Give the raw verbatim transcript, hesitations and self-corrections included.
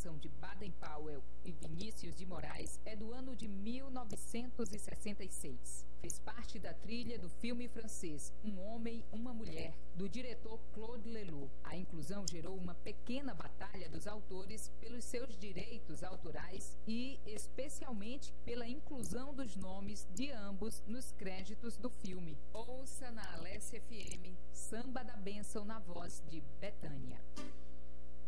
canção de Baden-Powell e Vinícius de Moraes é do ano de mil novecentos e sessenta e seis. Fez parte da trilha do filme francês Um Homem, Uma Mulher, do diretor Claude Lelouch. A inclusão gerou uma pequena batalha dos autores pelos seus direitos autorais e, especialmente, pela inclusão dos nomes de ambos nos créditos do filme. Ouça na Alesse F M, Samba da Bênção na voz de Bethânia.